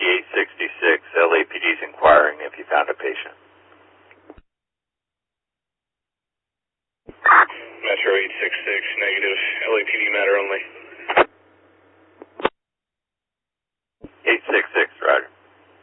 866, LAPD is inquiring if you found a patient. Metro 866, negative. LAPD matter only. 866, Roger.